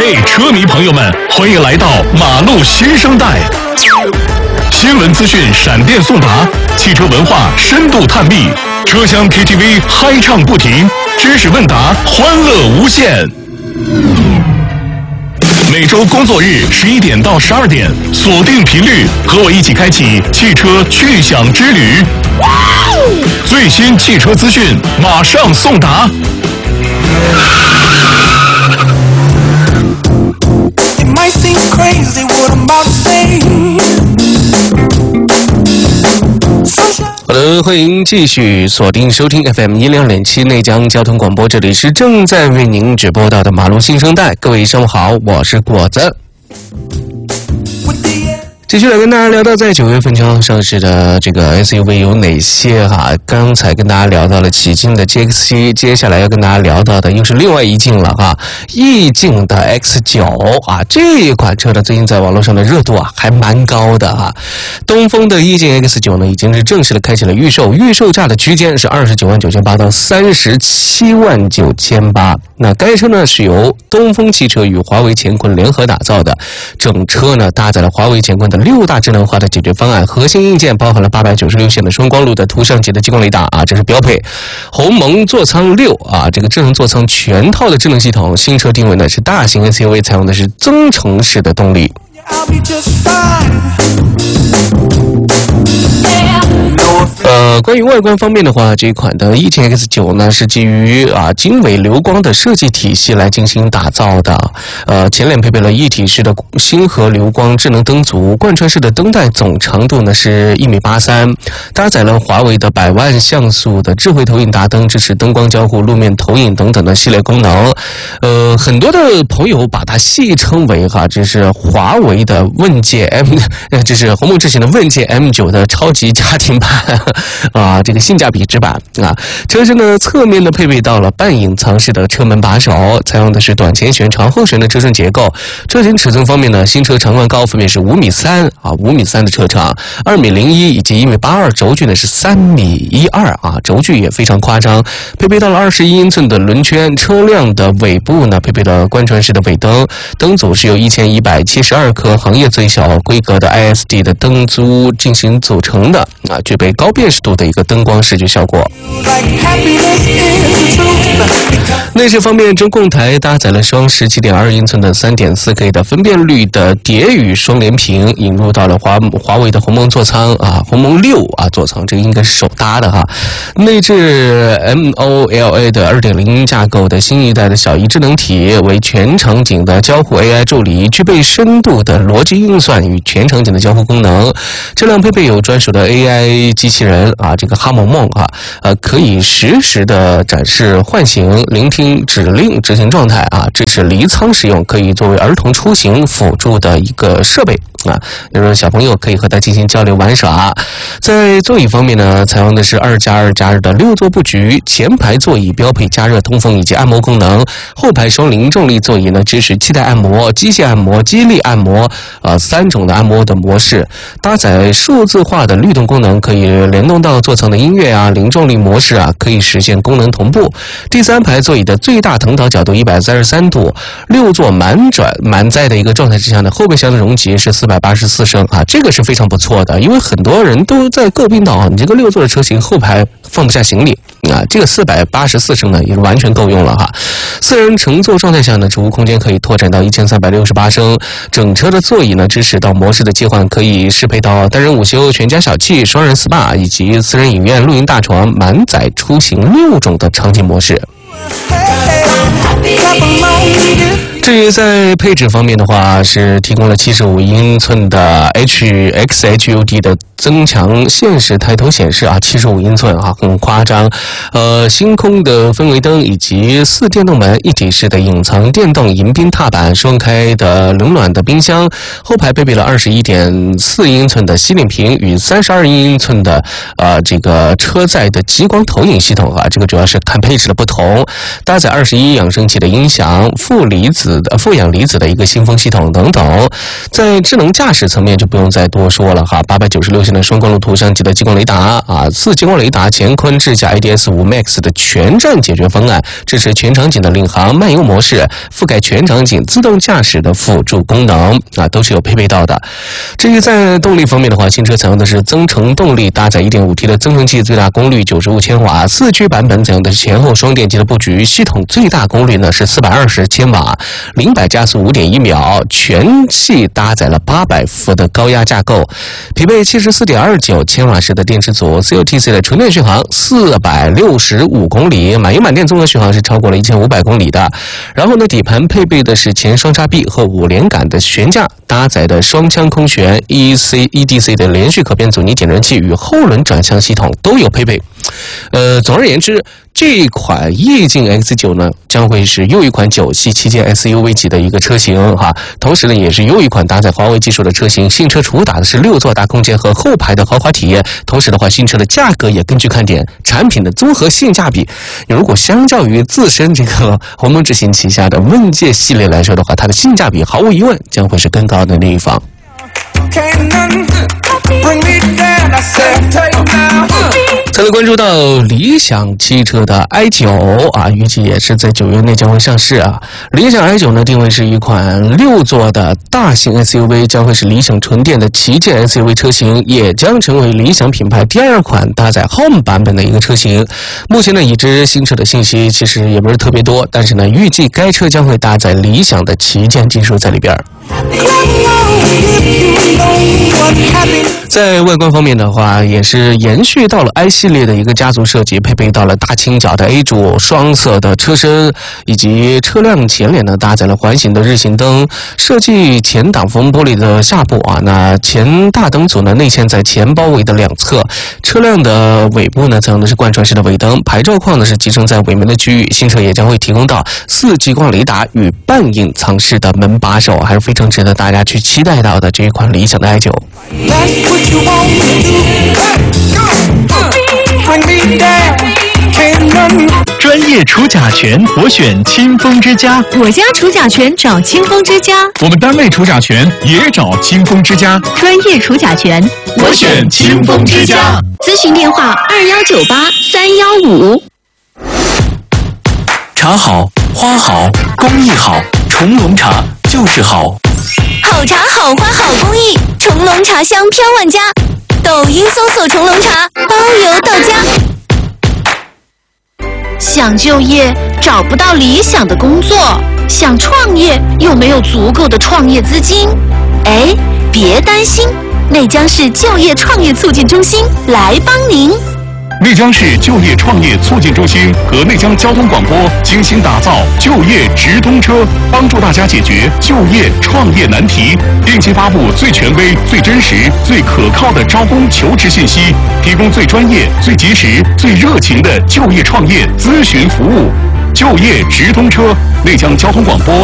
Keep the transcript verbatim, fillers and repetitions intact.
嘿，车迷朋友们，欢迎来到马路新生代。新闻资讯闪电送达，汽车文化深度探秘，车厢 K T V 嗨唱不停，知识问答欢乐无限。每周工作日十一点到十二点，锁定频率，和我一起开启汽车趣享之旅。最新汽车资讯马上送达。 好的，欢迎继续锁定收听 F M 一零二点七内江交通广播，这里是正在为您直播到的马路新生代。各位上午好，我是果子。继续来跟大家聊到在九月份将上市的这个 S U V 有哪些哈？刚才跟大家聊到了奇骏的 G X 七， 接下来要跟大家聊到的又是另外一境了哈，意境的 X 九 啊，这一款车呢最近在网络上的热度啊还蛮高的哈。东风的意境 X 九 呢已经是正式的开启了预售，预售价的区间是二十九万九千八到三十七万九千八。那该车呢是由东风汽车与华为乾坤联合打造的，整车呢搭载了华为乾坤的六大智能化的解决方案，核心硬件包含了八百九十六线的双光路的图像级的激光雷达啊，这是标配。鸿蒙座舱六啊，这个智能座舱全套的智能系统，新车定位呢是大型 S U V， 采用的是增程式的动力。呃，关于外观方面的话，这一款的意境 X 九 呢是基于啊经纬流光的设计体系来进行打造的。呃，前脸配备了一体式的星河流光智能灯组，贯穿式的灯带总长度呢是一米八三，搭载了华为的百万像素的智慧投影大灯，支持灯光交互、路面投影等等的系列功能。呃，很多的朋友把它戏称为哈，这是华为的问界 M， 这是鸿蒙智行的问界 M 九 的超级家庭版。啊，这个性价比之版啊，车身呢侧面呢配备到了半隐藏式的车门把手，采用的是短前悬、长后悬的车身结构。车型尺寸方面呢，新车长宽高分别是五米三啊，五米三的车长，二米零一以及一米八二，轴距呢是三米一二啊，轴距也非常夸张。配备到了二十一英寸的轮圈，车辆的尾部呢配备了贯穿式的尾灯，灯组是由一千一百七十二颗行业最小规格的 I S D 的灯珠进行组成的啊，具备高辨识度的一个灯光视觉效果。内饰方面，中控台搭载了双 十七点二英寸的 三点四 K 的分辨率的蝶羽双联屏，引入到了华华为的鸿蒙座舱啊，鸿蒙六啊座舱，这个应该是首搭的哈。内置 M O L A 的 二点零 架构的新一代的小仪智能体，为全场景的交互 A I 助理，具备深度的逻辑运算与全场景的交互功能。车辆配备有专属的 A I 机器人啊，这个哈姆梦啊，呃，可以实时的展示唤醒、聆听指令执行状态啊，这是离舱使用，可以作为儿童出行辅助的一个设备啊，就是小朋友可以和它进行交流玩耍。在座椅方面呢，采用的是二加二加二的六座布局，前排座椅标配加热、通风以及按摩功能，后排双零重力座椅呢支持气带按摩、机械按摩、肌力按摩呃三种的按摩的模式，搭载数字化的律动功能，可以联动到座舱的音乐啊、零重力模式啊，可以实现功能同步。第三排座椅的最大腾倒角度一百三十三度，六座满转满载的一个状态之下呢，后备箱的容积是四百八十四升啊，这个是非常不错的，因为很多人都在诟病到啊，你这个六座的车型后排放不下行李啊，这个四百八十四升呢也是完全够用了哈。四人乘坐状态下呢，储物空间可以拓展到一千三百六十八升，整车的座椅呢支持到模式的切换，可以适配到单人午休、全家小憩、双人 S P A 以及私人影院、露营大床、满载出行六种的场景模式。至于在配置方面的话，是提供了七十五英寸的 H X H U D 的增强现实抬头显示啊，七十五英寸啊，很夸张。呃，星空的氛围灯以及四电动门一体式的隐藏电动迎宾踏板，双开的冷暖的冰箱，后排配备了二十一点四英寸的吸顶屏与三十二英寸的呃这个车载的极光投影系统啊，这个主要是看配置的不同。搭载二十一扬声器的音响，负离子子的负氧离子的一个新风系统等等。在智能驾驶层面就不用再多说了哈，八百九十六线的双光路图像级的激光雷达啊，四激光雷达乾坤智驾 A D S 五 Max 的全站解决方案，支持全场景的领航漫游模式，覆盖全场景自动驾驶的辅助功能啊，都是有配备到的。至于在动力方面的话，新车采用的是增程动力，搭载 一点五 T 的增程器，最大功率九十五千瓦，四驱版本采用的是前后双电机的布局，系统最大功率呢是四百二十千瓦，零百加速五点一秒，全系搭载了八百伏的高压架构，匹配七十四点二九千瓦时的电池组 ，C O T C 的纯电续航四百六十五公里，满油满电综合续航是超过了一千五百公里的。然后呢，底盘配备的是前双叉臂和五连杆的悬架，搭载的双腔空悬 E C E D C 的连续可变阻尼减震器与后轮转向系统都有配备。呃，总而言之，这款液晶 X 九 呢，将会是又一款九系旗舰 S U V 级的一个车型哈，同时呢，也是又一款搭载华为技术的车型。新车主打的是六座大空间和后排的豪华体验，同时的话，新车的价格也根据看点，产品的综合性价比，如果相较于自身这个鸿蒙智行旗下的问界系列来说的话，它的性价比毫无疑问将会是更高的那一方。再来关注到理想汽车的 i 九 啊，预计也是在九月内将会上市啊。理想 i 九 呢，定位是一款六座的大型 S U V， 将会是理想纯电的旗舰 S U V 车型，也将成为理想品牌第二款搭载 Home 版本的一个车型。目前呢，已知新车的信息其实也不是特别多，但是呢，预计该车将会搭载理想的旗舰技术在里边。在外观方面的话，也是延续到了 i 系列的一个家族设计，配备到了大倾角的 A 柱双色的车身，以及车辆前脸呢搭载了环形的日行灯，设计前挡风玻璃的下部啊，那前大灯组呢内嵌在前包围的两侧，车辆的尾部呢采用的是贯穿式的尾灯，牌照框呢是集成在尾门的区域。新车也将会提供到四激光雷达与半隐藏式的门把手，还是非常值得大家去期待到的这一款理想的 i 九。 专业除甲醛，我选清风之家。 我家除甲醛找清风之家。 我们单位除甲醛也找清风之家。 专业除甲醛， 我选清风之家。 咨询电话二幺九八三幺五。 茶好，花好，工艺好，重龙茶就是好。 好茶好花好工艺，重龙茶香飘万家。抖音搜索重龙茶，包邮到家。 想就业找不到理想的工作，想创业又没有足够的创业资金，哎，别担心，内江市就业创业促进中心来帮您。 内江市就业创业促进中心和内江交通广播精心打造就业直通车，帮助大家解决就业创业难题，定期发布最权威、最真实、最可靠的招工求职信息，提供最专业、最及时、最热情的就业创业咨询服务。就业直通车，内江交通广播